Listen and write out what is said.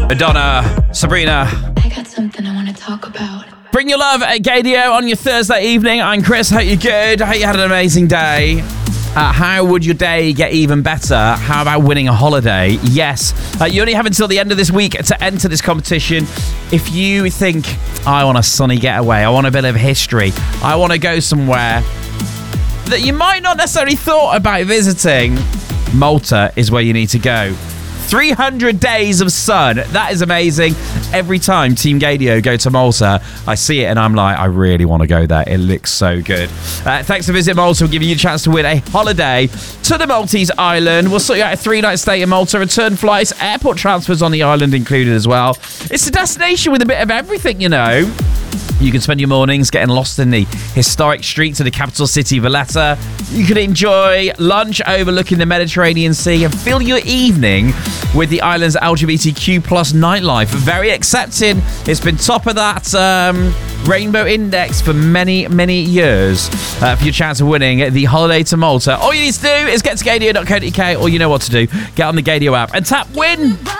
Madonna, Sabrina. I got something I want to talk about. Bring your love at Gadio on your Thursday evening. I'm Chris. Hope you're good. Hope you had an amazing day. How would your day get even better? How about winning a holiday? Yes. You only have until the end of this week to enter this competition. If you think, I want a sunny getaway, I want a bit of history, I want to go somewhere that you might not necessarily thought about visiting, Malta is where you need to go. 300 days of sun. That is amazing. Every time Team Gadio go to Malta, I see it and I'm like, I really want to go there. It looks so good. Thanks for Visit Malta. We're giving you a chance to win a holiday to the Maltese island. We'll sort you out a 3-night stay in Malta, return flights, airport transfers on the island included as well. It's a destination with a bit of everything, you know. You can spend your mornings getting lost in the historic streets of the capital city, Valletta. You can enjoy lunch overlooking the Mediterranean Sea and fill your evening with the island's LGBTQ plus nightlife. Very accepting. It's been top of that Rainbow Index for many, many years. For your chance of winning the holiday to Malta, all you need to do is get to gadio.co.uk, or you know what to do. Get on the Gadio app and tap win.